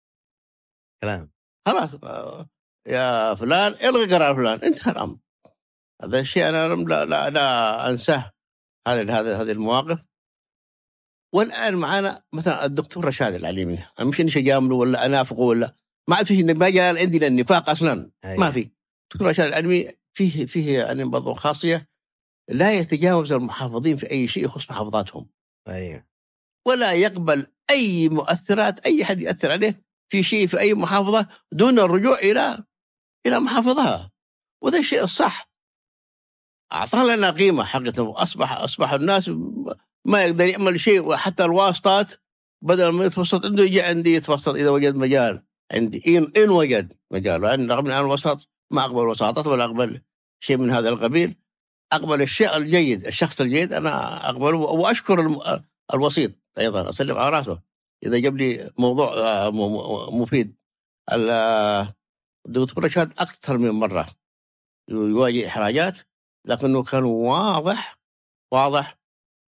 كلام خلاص يا فلان الغي قرار فلان، انتهى الأمر. هذا الشيء أنا لا أنساه، هذه المواقف. والآن معنا مثلا الدكتور رشاد العليمي، مش إني أجامله ولا أنافقه ولا ما عاد فيه مجال عندي للنفاق أصلا. ما في. الدكتور رشاد العليمي فيه يعني برضو خاصية، لا يتجاوز المحافظين في أي شيء يخص محافظاتهم. ولا يقبل أي مؤثرات، أي حد يأثر عليه في شيء في أي محافظة دون الرجوع إلى محافظها. وذا الشيء الصح. أعطانا لنا قيمة حقيقة. أصبح الناس ما يقدر يعمل شيء، وحتى الواسطات بدل ما يتوسط عنده يجي عندي يتوسط إذا وجد مجال عندي، إن وجد مجال. لأن رغم أن أنا الوسط ما أقبل وساطات ولا أقبل شيء من هذا القبيل، أقبل الشيء الجيد، الشخص الجيد أنا أقبله. وأشكر الوسيط أيضا، أسلم على رأسه إذا جاب لي موضوع مفيد. الدكتور رشاد أكثر من مرة يواجه إحراجات، لكنه كان واضح.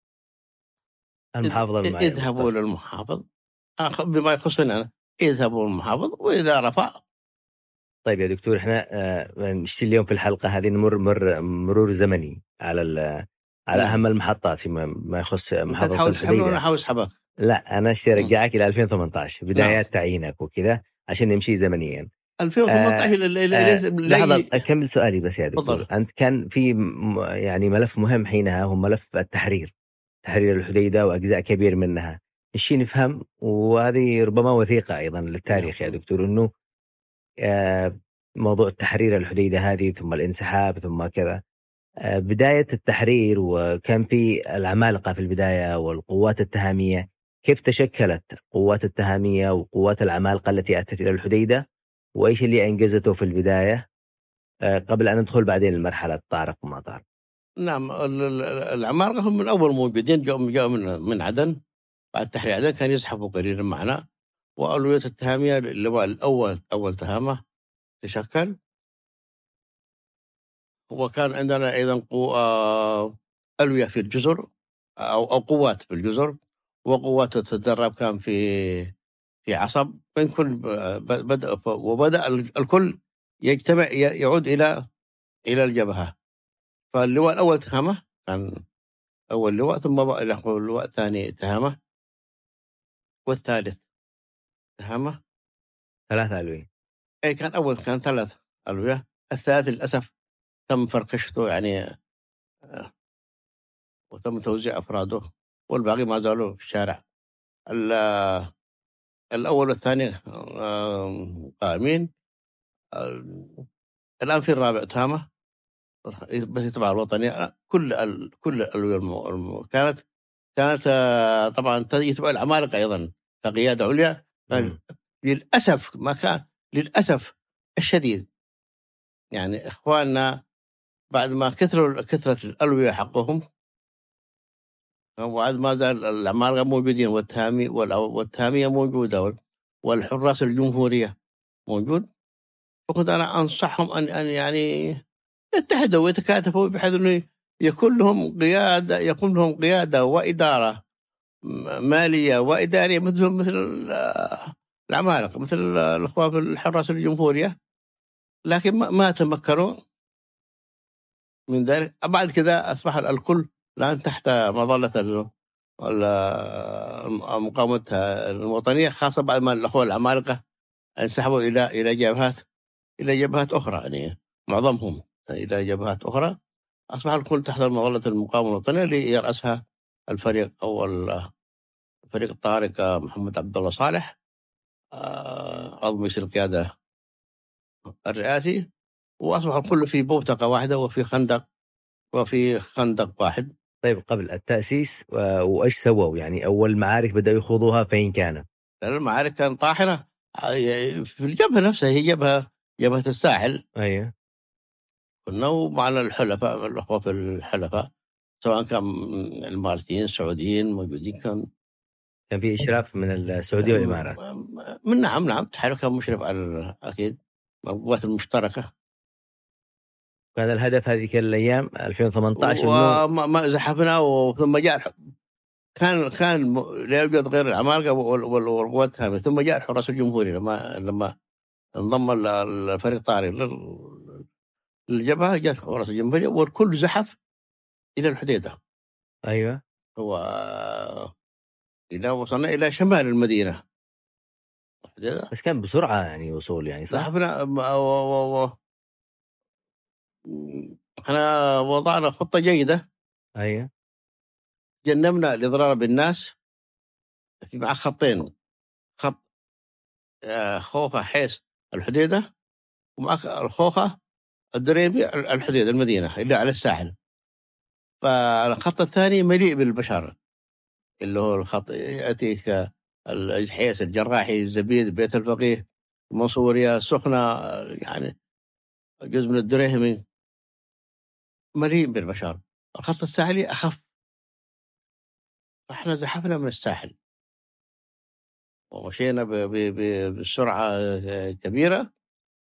المحافظة اذهبوا للمحافظ، بما يخصني أنا اذهبوا للمحافظ، وإذا رفع طيب يا دكتور، احنا نشتي اليوم في الحلقة هذه نمر مرور زمني على أهم المحطات فيما يخص محطة تحاول تسحبني وأنا الحديدة. أحاول أسحبك. لا، أنا اشتي أرجعك إلى 2018 بدايات تعيينك وكذا عشان نمشي زمنيا. 2018 لحظة أكمل سؤالي بس يا دكتور. بالضبط. أنت كان في يعني ملف مهم حينها هو ملف تحرير الحديدة وأجزاء كبير منها. الشيء نفهم، وهذه ربما وثيقة أيضا للتاريخ يا دكتور، أنه موضوع تحرير الحديدة هذه ثم الانسحاب ثم كذا، بداية التحرير، وكان في العمالقة في البداية والقوات التهامية. كيف تشكلت قوات التهامية وقوات العمالقة التي أتت إلى الحديدة، وإيش اللي أنجزته في البداية قبل أن ندخل بعدين المرحلة طارق وما طارق؟ نعم، العمالقة هم من أول موجودين، جاءوا من عدن. بعد تحرير عدن كان يزحفوا قليلا معنا، وأولوية التهامية اللواء الأول أول تهامة تشكل. وكان عندنا أيضا ألوية في الجزر أو قوات في الجزر، وقوات تتدرب كان في عصب. من كل وبدأ الكل يجتمع يعود إلى الجبهة. فاللواء الأول تهامة كان أول لواء، ثم بقى له اللواء الثاني تهامة، والثالث تهامة. 3 ألوية. أي كان أول كان 3 ألوية. الثالث للأسف تم فركشته يعني، وتم توزيع أفراده، والباقي ما زالوا في الشارع. الأول والثاني قائمين. الآن في الرابع تهامة بس تبع الوطنية. كل الألوية كانت طبعا يتبع العمالقة أيضا كقيادة عليا. للأسف ما كان، للأسف الشديد يعني إخواننا بعد ما كثرت الألوية حقهم، وبعد ما زال العمالقة موجودين، والتهامية موجودة، والحراس الجمهورية موجود. فكنت أنا أنصحهم أن يعني يتحدوا ويتكاتفوا بحيث أنه يكون لهم قيادة وإدارة مالية وإدارية مثل العمالقة، مثل الأخوة في الحراس الجمهورية. لكن ما تمكنوا من ذلك. بعد كذا أصبح الكل الآن تحت مظلة المقاومة الوطنية، خاصة بعد ما الأخوة العمالقة انسحبوا إلى جبهات أخرى، يعني معظمهم إلى جبهات أخرى. أصبح الكل تحت مظلة المقاومة الوطنية اللي يرأسها الفريق أول فريق الطارق محمد عبد الله صالح، عضو مجلس القيادة الرئاسي. وأصبح الكل في بوتقة واحدة وفي خندق واحد. طيب، قبل التأسيس وإيش سووا؟ يعني أول معارك بدأوا يخوضوها فين كانت؟ المعارك كانت طاحنة في الجبهة نفسها، هي جبهة الساحل. أيوة. كنا معنا الحلفاء، الأخوة في الحلفاء، سواء كان الإماراتيين السعوديين موجودين. كان في إشراف من السعودية والإمارات. نعم تحالف كان مشرف على أكيد القوات المشتركة. كان الهدف هذه الأيام 2018 وما زحفنا، وثم جاء كان لا يوجد غير العمالقة والقوات، ثم جاء الحراس الجمهوري لما انضم الفريق طارق للجبهة. جاءت الحراس الجمهورية والكل زحف إلى الحديدة. أيوة. إلى وصلنا إلى شمال المدينة. بس كان بسرعة يعني وصول، يعني صح؟ زحفنا احنا وضعنا خطة جيدة. أيوة. جنبنا الإضرار بالناس مع خطين: خط خوخة حيس الحديدة، ومعك الخوخة الدريبي الحديدة المدينة اللي على الساحل. فالخط الثاني مليء بالبشر، اللي هو الخط يأتيك الحيس، الجراحي، الزبيد، بيت الفقيه، المنصورية، سخنة، يعني جزء من الدريهمي، مليء بالبشر. الخط الساحلي أخف، فإحنا زحفنا من الساحل ومشينا بسرعة كبيرة،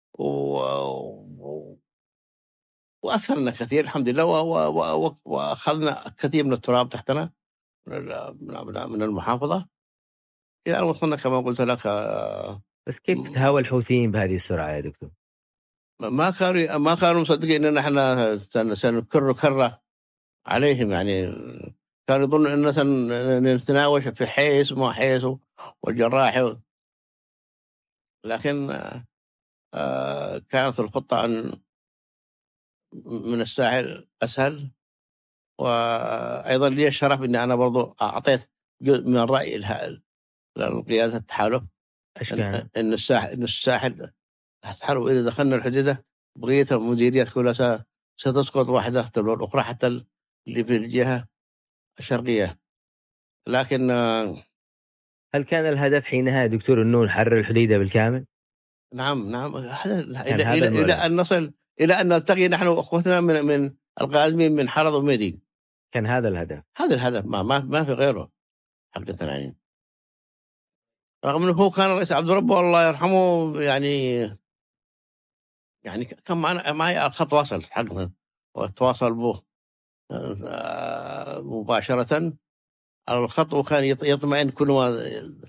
وأثرنا كثير الحمد لله، وأخذنا كثير من التراب تحتنا من المحافظة إلى أن وصلنا كما قلت لك. بس كيف تهاوى الحوثيين بهذه السرعة يا دكتور؟ ما كانوا مصدقين ان احنا سنكر كره عليهم، يعني كانوا يظنوا ان سنتناوش في حيث وما حيث والجراح، لكن كانت الخطه ان من الساحل اسهل. وايضا لي الشرف اني انا برضو اعطيت جزء من الراي لقياده التحالف ان الساحل التحالف اذا دخلنا الحديده بقيه المديريات كلها ستسقط واحده تلو الاخرى حتى اللي في الجهه الشرقيه. لكن هل كان الهدف حينها دكتور النون حرر الحديده بالكامل؟ نعم الى ان نصل الى ان نلتقي نحن واخوتنا من القادمين من حرض وميدي. كان هذا الهدف، ما في غيره حقيقة. رغم انه هو كان الرئيس عبد ربه الله يرحمه يعني كان معي خط واصل حقنا وتواصل به مباشرة على الخط، وكان يطمئن كل ما،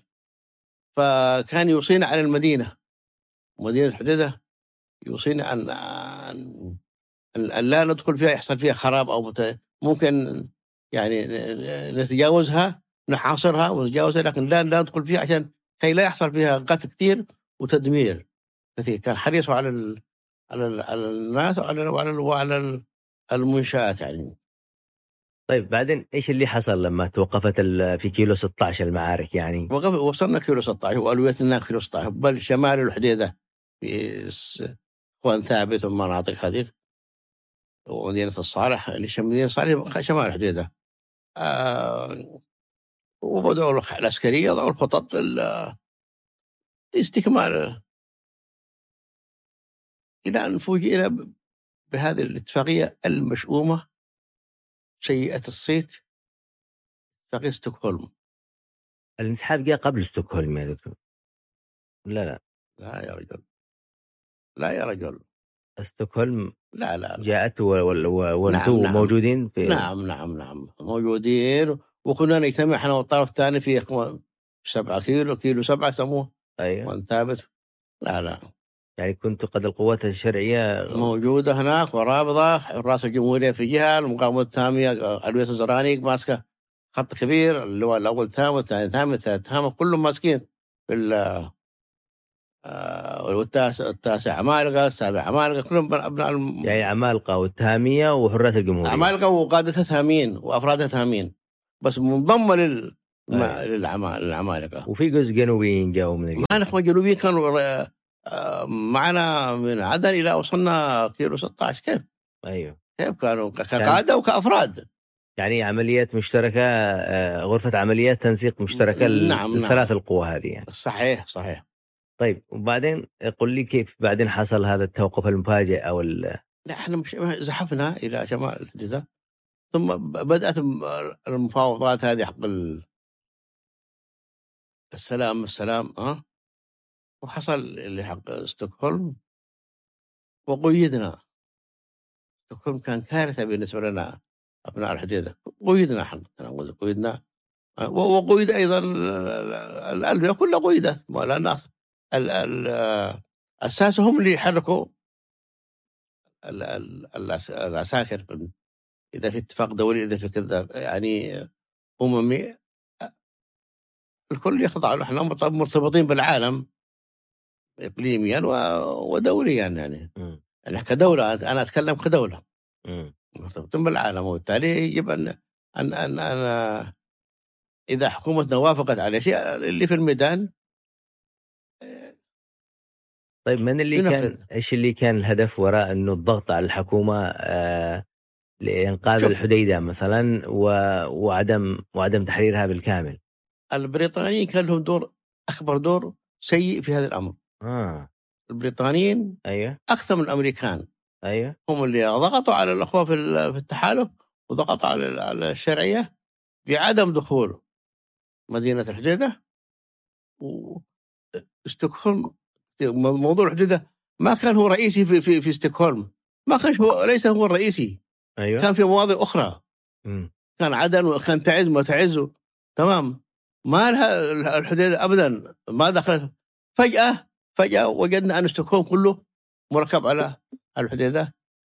فكان يوصينا عن مدينة الحديدة، يوصينا أن لا ندخل فيها يحصل فيها خراب أو ممكن يعني نتجاوزها نحاصرها ونتجاوزها، لكن لا ندخل فيها عشان كي لا يحصل فيها قتل كثير وتدمير كثير. كان حريص على الناس وعلى المنشآت يعني. طيب بعدين ايش اللي حصل لما توقفت في كيلو 16 المعارك؟ يعني وصلنا كيلو 16 وألويتنا كيلو 16 بل شمال الحديدة في اخوان ثابت والمناطق هذه ومدينة الصالح اللي مدينة الصالح شمال الحديدة. وبدأوا العسكرية يضعوا الخطط لاستكمال إلى أن فوجئنا بهذه الاتفاقية المشؤومة سيئة الصيت، اتفاقية ستوكهولم. الانسحاب جاء قبل ستوكهولم يا دكتور؟ لا يا رجل ستوكهولم لا جاءت وانتم نعم موجودين في نعم موجودين، وكنا نجتمع احنا والطرف الثاني في 7 كيلو 7 سموه. ايوه ثابت. لا يعني كنت قد القوات الشرعية موجودة هناك ورابضة، حراس الجمهورية في جهة، المقاومة التامية علوية الزراني ماسكة خط كبير اللي هو الأول تام والثاني تام والثالث تام، كلهم ماسكين في والتاسع عمالقة، السابع عمالقة، كلهم أبناء يعني عمالقة والتهامية وحراس الجمهورية. عمالقة وقادتها تهامين وأفرادها تهامين، بس منضمة للعمالقة. وفي جزء جنوبيين جاءوا من الإخوة الجنوبيين كانوا معنا من عدن إلى وصلنا كيلو 16. كيف؟ أيوه كيف كانوا كقادة وكأفراد. يعني عمليات مشتركة، غرفة عمليات تنسيق مشتركة الثلاث القوى هذه يعني. صحيح. طيب وبعدين قل لي كيف بعدين حصل هذا التوقف المفاجئ أو لا احنا زحفنا إلى شمال الحديدة، ثم بدأت المفاوضات هذه حق السلام وحصل اللي حق ستوكهولم وقيدنا. ستوكهولم كان كارثة بالنسبة لنا أبناء الحديدة، قيدنا وقيد أيضا الألوية كلها قيدت، ولا الناس الأساس هم اللي يحركوا العساكر إذا في اتفاق دولي، إذا في كذا يعني أممي، الكل يخضع له. احنا مرتبطين بالعالم إقليميا ودوليا يعني. أنا كدولة، أنا أتكلم كدولة مرتبطين بالعالم، وبالتالي يجب أن إذا حكومتنا وافقت على شيء اللي في الميدان. طيب من اللي كان إيش اللي كان الهدف وراء إنه الضغط على الحكومة لإنقاذ الحديدة مثلا وعدم تحريرها بالكامل؟ البريطانيين كان لهم أكبر دور سيء في هذا الأمر. البريطانيين أيوة أكثر من الأمريكان. أيوة هم اللي ضغطوا على الأخوة في التحالف، وضغطوا على الشرعية بعدم دخول مدينة الحديدة وستوكهولم. موضوع الحديدة ما كان هو رئيسي في ستوكهولم، ما كان ليس هو الرئيسي. أيوة. كان في مواضيع أخرى. كان عدن وكان تعز ما تعز، تمام، ما لها الحديدة أبدا ما دخل. فجأة وجدنا أن ستوكهولم كله مركب على الحديدة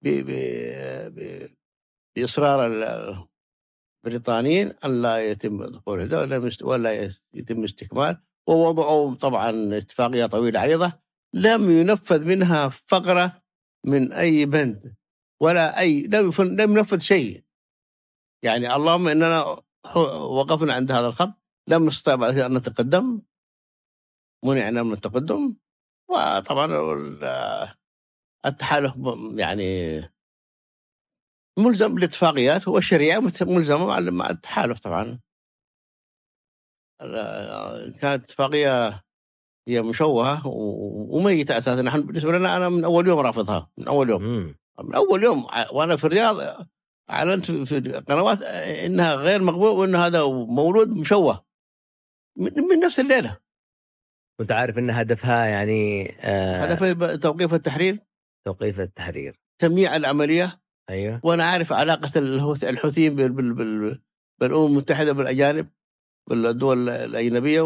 بإصرار البريطانيين أن لا يتم دخول الحديدة ولا يتم استكمال، ووضعوا طبعا اتفاقية طويلة عريضة لم ينفذ منها فقرة من أي بند ولا لم ينفذ شيء. يعني اللهم إننا وقفنا عند هذا الخط، لم نستطع بعد أن نتقدم، منعنا من التقدم. وطبعا التحالف يعني ملزم بالاتفاقيات، والشريعة ملزمة مع التحالف. طبعا كانت اتفاقية هي مشوهة وميتة أساسا. نحن بالنسبة لنا أنا من أول يوم رافضها، من أول يوم وأنا في الرياض أعلنت في القنوات إنها غير مقبول وإن هذا مولود مشوه من نفس الليلة. كنت عارف إن هدفها يعني هدفها توقيف التحرير، تمييع العملية. أيوة. وأنا عارف علاقة الحوثيين بالأمم المتحدة بالأجانب بالدول الأجنبية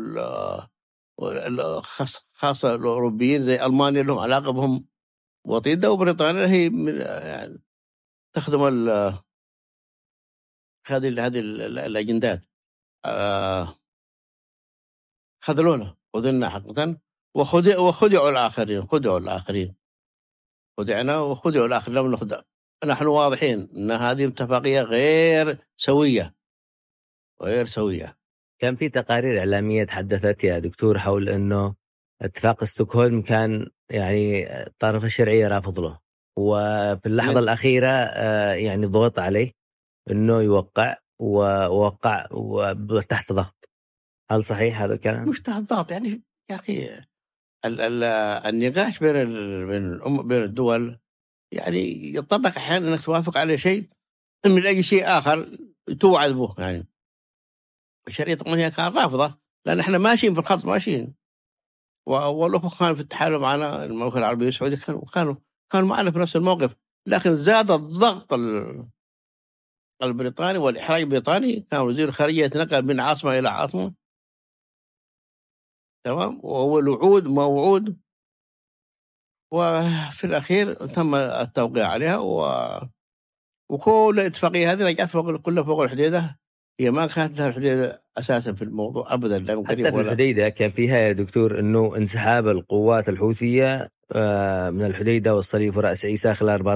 خاصة الأوروبيين زي ألمانيا لهم علاقة بهم وطيدة، وبريطانيا هي يعني تخدم هذه الأجندات. خذلونا حقا وخدعوا الآخرين. خدعنا وخدعوا الآخرين، لم نخدع. نحن واضحين أن هذه اتفاقية غير سوية. كان في تقارير إعلامية تحدثت يا دكتور حول أنه اتفاق ستوكهولم كان يعني الطرف الشرعية رافض له، وفي اللحظة الأخيرة يعني ضغط عليه أنه يوقع وتحت ضغط. هل صحيح هذا الكلام؟ مش تحت ضغط يعني يا أخي. النقاش بين الدول يعني يتطرق أحيانا أنك توافق على شيء من أي شيء آخر توعد به. يعني الشرعية طبعا هي كانت رافضة، لأن احنا ماشيين في الخط ماشيين. والأخوة كانوا في التحالف معنا المملكة العربية السعودية كانوا معنا في نفس الموقف، لكن زاد الضغط البريطاني والإحراج البريطاني. كان وزير الخارجية يتنقل من عاصمة إلى عاصمة، تمام، وهو الوعود موعود. وفي الأخير تم التوقيع عليها وكل الاتفاقية هذه رجعت كلها فوق الحديدة. هي ما كانت لها الحديدة أساسا في الموضوع أبدا. لا حتى في الحديدة كان فيها يا دكتور أنه انسحاب القوات الحوثية من الحديدة والصليب ورأس عيسى خلال